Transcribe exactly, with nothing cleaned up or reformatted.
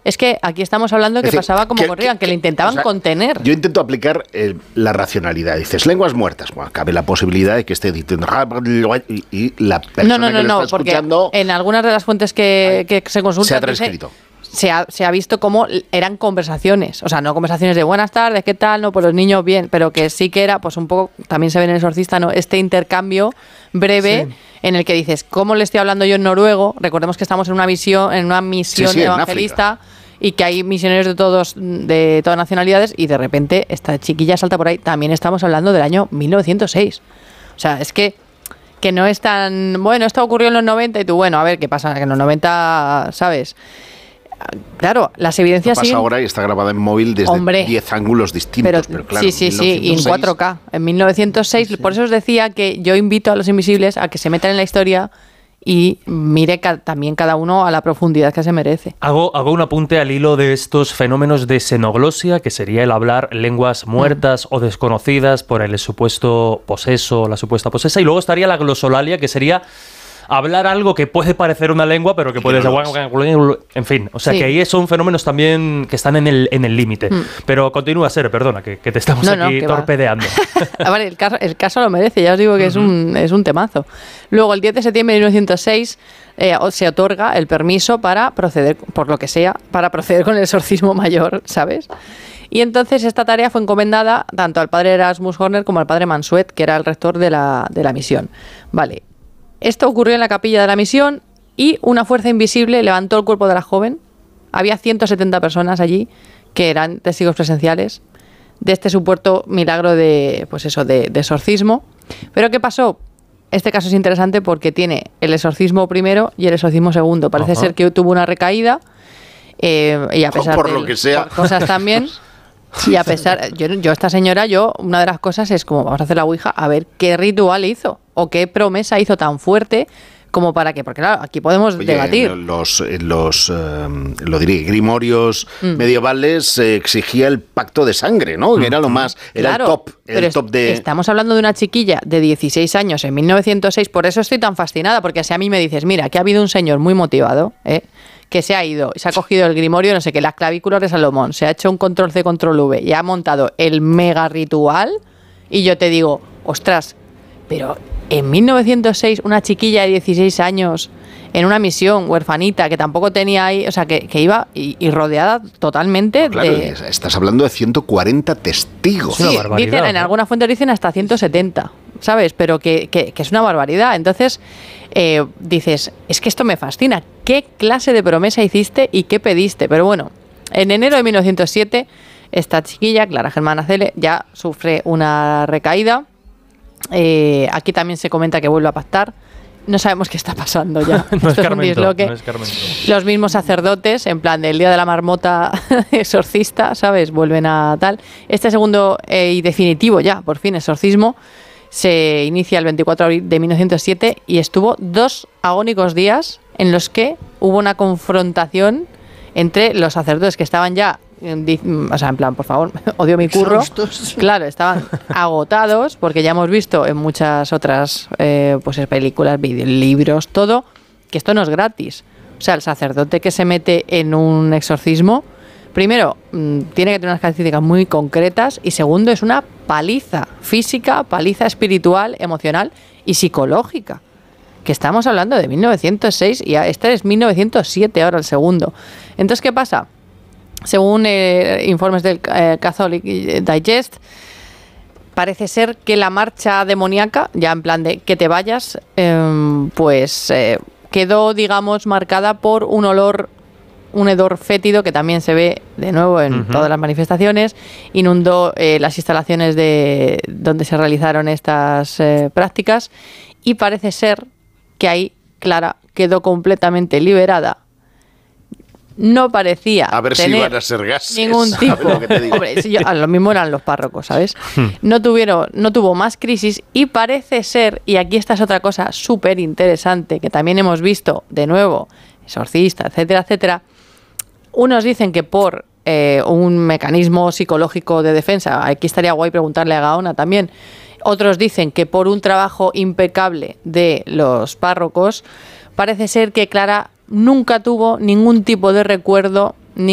Es que aquí estamos hablando que es decir, pasaba como que, corrían, que, que le intentaban o sea, contener. Yo intento aplicar eh, la racionalidad. Dices, lenguas muertas. Bueno, cabe la posibilidad de que esté diciendo y, y la persona no, no, no, que lo no, está porque escuchando... en algunas de las fuentes que, que se consultan... Se ha transcrito. Se ha, se ha visto cómo eran conversaciones, o sea, no conversaciones de buenas tardes, ¿qué tal? No, pues los niños bien, pero que sí que era, pues un poco, también se ve en El Exorcista, ¿no? Este intercambio breve sí. en el que dices, ¿cómo le estoy hablando yo en noruego? Recordemos que estamos en una misión, en una misión sí, sí, evangelista y que hay misioneros de todos, de todas nacionalidades y de repente esta chiquilla salta por ahí. También estamos hablando del año mil novecientos seis. O sea, es que que no es tan, bueno, esto ocurrió en los noventa y tú, bueno, a ver, ¿qué pasa? Que en los noventa, ¿sabes? Claro, las evidencias pasa siguen... ahora y está grabada en móvil desde diez ángulos distintos. Pero, pero claro, sí, sí, sí, y en cuatro K. En mil novecientos seis, sí. Por eso os decía que yo invito a los invisibles a que se metan en la historia y mire ca- también cada uno a la profundidad que se merece. Hago, hago un apunte al hilo de estos fenómenos de xenoglosia, que sería el hablar lenguas muertas mm. o desconocidas por el supuesto poseso, la supuesta posesa, y luego estaría la glosolalia, que sería... hablar algo que puede parecer una lengua, pero que puede ser... En fin, o sea sí. que ahí son fenómenos también que están en el en el límite. Mm. Pero continúa, Ser, perdona, que, que te estamos no, aquí no, torpedeando. A ver, el caso, el caso lo merece, ya os digo que uh-huh. es, un, es un temazo. Luego, el diez de septiembre de mil novecientos seis, eh, se otorga el permiso para proceder, por lo que sea, para proceder con el exorcismo mayor, ¿sabes? Y entonces esta tarea fue encomendada tanto al padre Erasmus Horner como al padre Mansuet, que era el rector de la, de la misión. Vale. Esto ocurrió en la capilla de la misión y una fuerza invisible levantó el cuerpo de la joven. Había ciento setenta personas allí que eran testigos presenciales de este supuesto milagro de, pues eso, de, de exorcismo. Pero ¿qué pasó? Este caso es interesante porque tiene el exorcismo primero y el exorcismo segundo. Parece Ajá. ser que tuvo una recaída eh, y a pesar por de lo que sea. cosas también... Y a pesar, yo, yo esta señora, yo, una de las cosas es como, vamos a hacer la ouija, a ver qué ritual hizo, o qué promesa hizo tan fuerte, como para que, porque claro, aquí podemos Oye, debatir. Los, los eh, lo diría, grimorios mm. medievales eh, exigía el pacto de sangre, ¿no? Que era lo más, era claro, el top, el top de... Estamos hablando de una chiquilla de dieciséis años en mil novecientos seis, por eso estoy tan fascinada, porque si a mí me dices, mira, que ha habido un señor muy motivado, ¿eh? que se ha ido, se ha cogido el grimorio, no sé qué, las clavículas de Salomón, se ha hecho un control C, control V y ha montado el mega ritual, y yo te digo, ostras, pero en mil novecientos seis una chiquilla de dieciséis años en una misión huerfanita que tampoco tenía ahí, o sea, que, que iba y, y rodeada totalmente claro, de... Estás hablando de ciento cuarenta testigos. Sí, dicen, en algunas fuentes dicen hasta ciento setenta, ¿sabes? Pero que, que, que es una barbaridad. Entonces, eh, dices, es que esto me fascina. ¿Qué clase de promesa hiciste y qué pediste? Pero bueno, en enero de mil novecientos siete, esta chiquilla, Clara Germana Cele, ya sufre una recaída. Eh, aquí también se comenta que vuelve a pactar. No sabemos qué está pasando ya. no, Esto es es Carmento, un disloque. no es Carmento. Los mismos sacerdotes, en plan del día de la marmota exorcista, ¿sabes? Vuelven a tal. Este segundo eh, y definitivo ya, por fin, exorcismo, se inicia el veinticuatro de abril de mil novecientos siete y estuvo dos agónicos días en los que hubo una confrontación entre los sacerdotes que estaban ya, o sea, en plan, por favor, odio mi curro. Exhaustos. Claro, estaban agotados, porque ya hemos visto en muchas otras eh, pues películas, vídeos, libros, todo, que esto no es gratis. O sea, el sacerdote que se mete en un exorcismo, primero, mmm, tiene que tener unas características muy concretas, y segundo, es una paliza física, paliza espiritual, emocional y psicológica. Que estamos hablando de mil novecientos seis y este es mil novecientos siete ahora el segundo. Entonces, ¿qué pasa? Según eh, informes del eh, Catholic Digest, parece ser que la marcha demoníaca, ya en plan de que te vayas, eh, pues eh, quedó, digamos, marcada por un olor, un hedor fétido que también se ve de nuevo en uh-huh. todas las manifestaciones. Inundó eh, las instalaciones de donde se realizaron estas eh, prácticas, y parece ser que ahí Clara quedó completamente liberada. No parecía a ver tener si iban a ser gases, ningún tipo. Lo que te digo. Hombre, si yo, a lo mismo eran los párrocos, ¿sabes? No tuvieron, no tuvo más crisis, y parece ser, y aquí esta es otra cosa súper interesante que también hemos visto de nuevo, exorcista, etcétera, etcétera. Unos dicen que por eh, un mecanismo psicológico de defensa, aquí estaría guay preguntarle a Gaona también. Otros dicen que por un trabajo impecable de los párrocos. Parece ser que Clara nunca tuvo ningún tipo de recuerdo